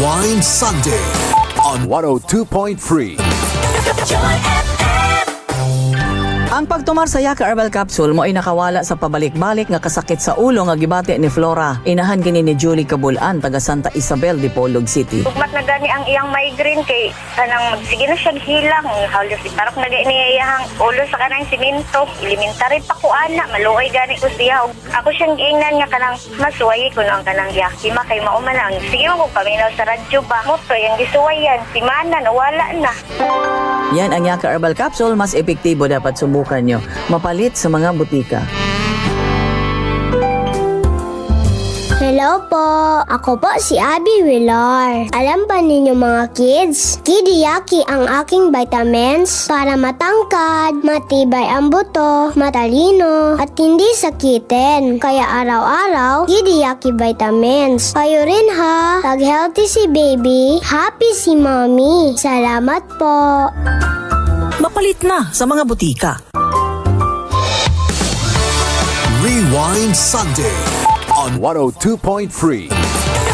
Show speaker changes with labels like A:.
A: Rewind Sunday on 102.3.
B: Joy FM.
C: Ang pagtumar sa Yaka Herbal Capsule mo ay nakawala sa pabalik-balik nga kasakit sa ulo nga gibati ni Flora. Inahan kini ni Julie Cabulan, taga Santa Isabel, Dipolog City.
D: Ugmat na gani ang iyang migraine kay kanang sige na siya hilang halos parang nagaini iyang ulo sa kanang simento elementary pa ko ana maluoy gani ko siya. Ako siyang giingnan nga kanang masuway ko ang kanang yakima kay mauman ang sige mo paminaw sa radyo ba mo to yung gisuwayan si mana nawala na.
C: Yan ang Yaka Herbal Capsule, mas epektibo dapat subukan nyo. Mapalit sa mga butika.
E: Hello po! Ako po si Abby Villar. Alam ba ninyo mga kids? Kidiyaki ang aking vitamins para matangkad, matibay ang buto, matalino, at hindi sakitin. Kaya araw-araw, Kidiyaki vitamins. Kayo rin ha! Pag healthy si baby, happy si mommy. Salamat po!
C: Mapalit na sa mga butika.
A: Rewind Sunday on 102.3.